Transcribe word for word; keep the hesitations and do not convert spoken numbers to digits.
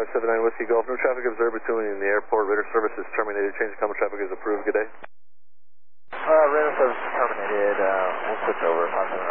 five seven nine Whiskey Golf. No traffic observed between the airport. Radar service is terminated. Change of common traffic is approved. Good day. Uh, radar service is terminated. Uh, we'll switch over. five seven